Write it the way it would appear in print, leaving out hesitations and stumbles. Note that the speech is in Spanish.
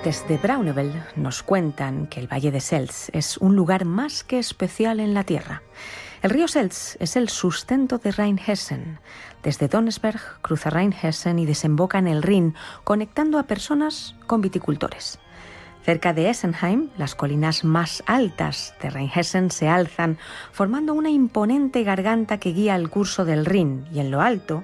Desde Braunebel nos cuentan que el Valle de Selz es un lugar más que especial en la tierra. El río Selz es el sustento de Rheinhessen. Desde Donnersberg cruza Rheinhessen y desemboca en el Rin, conectando a personas con viticultores. Cerca de Essenheim, las colinas más altas de Rheinhessen se alzan, formando una imponente garganta que guía el curso del Rin, y en lo alto,